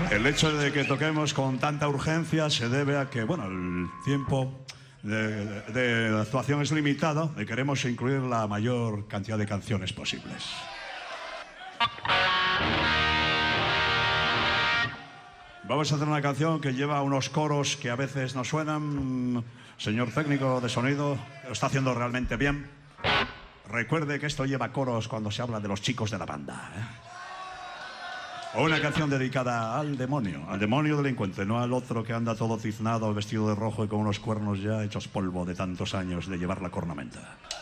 El hecho de que toquemos con tanta urgencia se debe a que, bueno, el tiempo de actuación es limitado y queremos incluir la mayor cantidad de canciones posibles. Vamos a hacer una canción que lleva unos coros que a veces no suenan. Señor técnico de sonido, lo está haciendo realmente bien. Recuerde que esto lleva coros cuando se habla de los chicos de la banda, Una canción dedicada al demonio delincuente, no al otro que anda todo tiznado, vestido de rojo y con unos cuernos ya hechos polvo de tantos años de llevar la cornamenta.